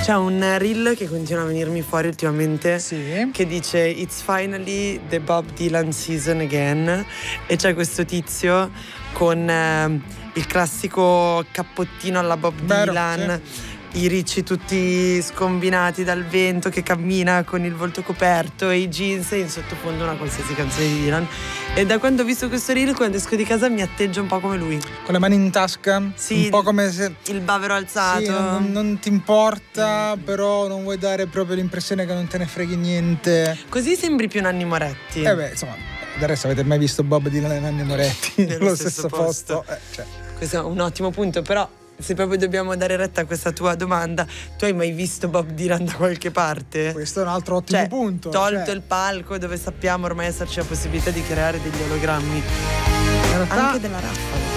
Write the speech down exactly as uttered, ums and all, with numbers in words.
C'è un reel che continua a venirmi fuori ultimamente, sì, che dice "It's finally the Bob Dylan season again", e c'è questo tizio con eh, il classico cappottino alla Bob Vero, Dylan, sì. i ricci tutti scombinati dal vento, che cammina con il volto coperto e i jeans, e in sottofondo una qualsiasi canzone di Dylan. E da quando ho visto questo reel, quando esco di casa mi atteggio un po' come lui, Con le mani in tasca, sì, un po' come se il bavero alzato. sì, non, non ti importa, mm. però non vuoi dare proprio l'impressione che non te ne freghi niente. Così sembri più Nanni Moretti. Eh beh, insomma, del resto avete mai visto Bob Dylan e Nanni Moretti nello stesso, stesso posto? posto? Eh, cioè. Questo è un ottimo punto, però se proprio dobbiamo dare retta a questa tua domanda, tu hai mai visto Bob Dylan da qualche parte? Questo è un altro ottimo cioè, punto. Tolto cioè. il palco dove sappiamo ormai esserci la possibilità di creare degli ologrammi. In realtà, anche della raffa.